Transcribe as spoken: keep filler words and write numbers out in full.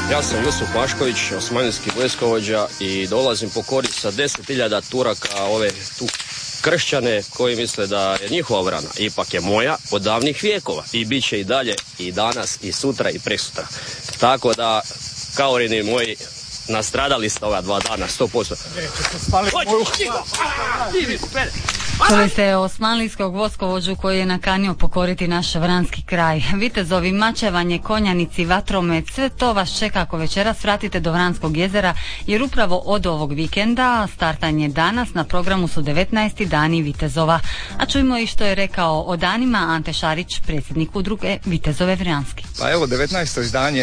Ja sam Jusuf Mašković, osmanlijski vojskovođa i dolazim pokoriti sa deset hiljada Turaka ove tu kršćane koji misle da je njihova brana. Ipak je moja od davnih vijekova i bit će i dalje i danas i sutra i presutra. Tako da, kao rini moji, nastradali ste ova dva dana, sto posto. Čuli ste osmanlijskog vojskovođu koji je nakanio pokoriti naš vranski kraj. Vitezovi, mačevanje, konjanici, vatromet, sve to vas čeka ako večeras vratite do Vranskog jezera, jer upravo od ovog vikenda, startanje danas, na programu su devetnaesti dani Vitezova. A čujmo i što je rekao o danima Ante Šarić, predsjednik udruge Vitezove Vranski. Pa evo, devetnaesto izdanje